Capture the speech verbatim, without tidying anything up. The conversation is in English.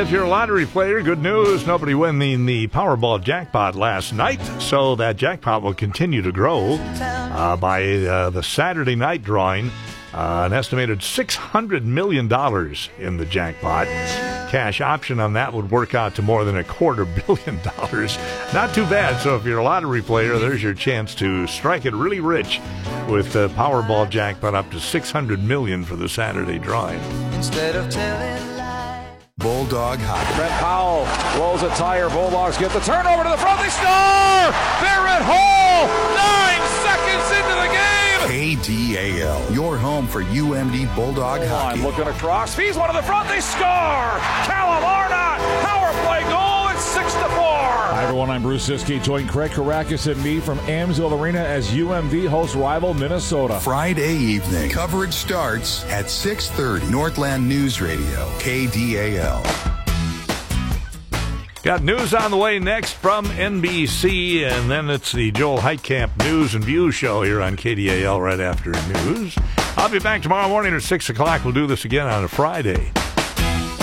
if you're a lottery player, good news. Nobody winning the Powerball jackpot last night, so that jackpot will continue to grow uh, by uh, the Saturday night drawing. Uh, an estimated six hundred million dollars in the jackpot. Cash option on that would work out to more than a quarter billion dollars. Not too bad. So if you're a lottery player, there's your chance to strike it really rich with the Powerball jackpot up to six hundred million dollars for the Saturday drawing. Instead of telling lies. Bulldog hockey. Brett Powell rolls a tire. Bulldogs get the turnover to the front. They score! They're at home! Nine seconds into the game! K D A L, your home for U M D Bulldog hockey. I'm looking across. Fees one to the front. They score! Callum Arnott! Power play goal. It's six to four. Hi, everyone. I'm Bruce Siskey. Join Craig Karakis and me from Amsoil Arena as U M D hosts rival Minnesota. Friday evening. Coverage starts at six thirty. Northland News Radio, K D A L. Got news on the way next from N B C, and then it's the Joel Heitkamp News and Views show here on K D A L right after news. I'll be back tomorrow morning at six o'clock. We'll do this again on a Friday.